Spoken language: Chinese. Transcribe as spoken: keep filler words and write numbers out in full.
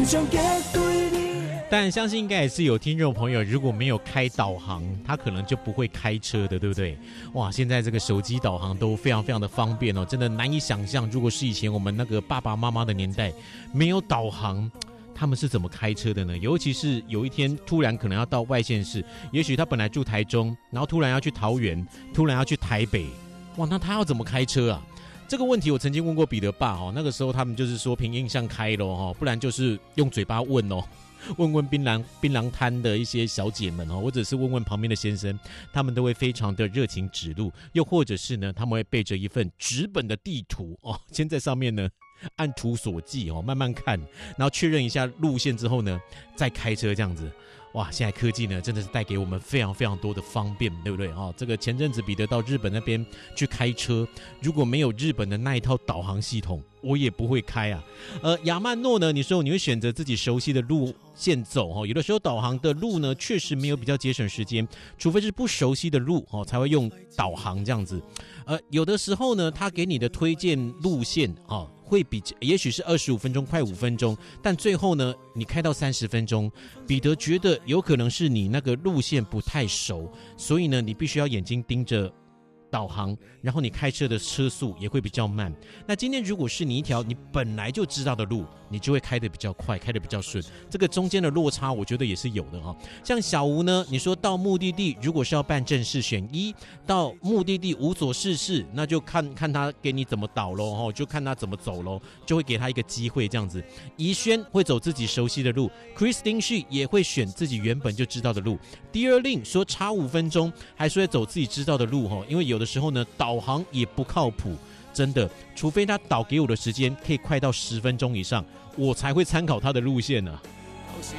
但相信应该也是有听众朋友，如果没有开导航，他可能就不会开车的，对不对？哇，现在这个手机导航都非常非常的方便哦，真的难以想象，如果是以前我们那个爸爸妈妈的年代，没有导航，他们是怎么开车的呢？尤其是有一天突然可能要到外县市，也许他本来住台中，然后突然要去桃园，突然要去台北，哇，那他要怎么开车啊？这个问题我曾经问过彼得爸哦，那个时候他们就是说凭印象开咯哦，不然就是用嘴巴问哦。问问槟榔槟榔摊的一些小姐们哦，或者是问问旁边的先生，他们都会非常的热情指路，又或者是呢，他们会背着一份纸本的地图哦，先在上面呢按图索骥哦，慢慢看，然后确认一下路线之后呢，再开车这样子。哇，现在科技呢真的是带给我们非常非常多的方便，对不对？哦，这个前阵子彼得到日本那边去开车，如果没有日本的那一套导航系统，我也不会开啊。呃，亚曼诺呢，你说你会选择自己熟悉的路线走哦，有的时候导航的路呢确实没有比较节省时间，除非是不熟悉的路哦才会用导航这样子。呃，有的时候呢，他给你的推荐路线哦。会比也许是二十五分钟快五分钟，但最后呢你开到三十分钟，彼得觉得有可能是你那个路线不太熟，所以呢你必须要眼睛盯着导航，然后你开车的车速也会比较慢。那今天如果是你一条你本来就知道的路，你就会开得比较快，开得比较顺，这个中间的落差我觉得也是有的哈。像小吴呢，你说到目的地如果是要办正事选一，到目的地无所事事，那就看看他给你怎么导咯，就看他怎么走咯，就会给他一个机会这样子。怡轩会走自己熟悉的路， Christine Shi 也会选自己原本就知道的路。第二令说差五分钟还是会走自己知道的路，因为有的时候呢导航也不靠谱，真的，除非他导给我的时间可以快到十分钟以上，我才会参考他的路线呢、啊。